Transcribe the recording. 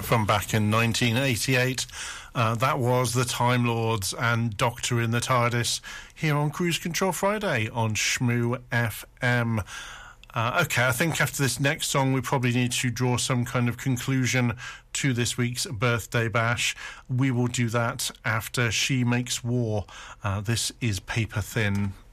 from back in 1988. That was the Time Lords and Doctor in the TARDIS here on Cruise Control Friday on Shmoo FM. Okay, I think after this next song we probably need to draw some kind of conclusion to this week's birthday bash. We will do that after She Makes War. This is Paper Thin.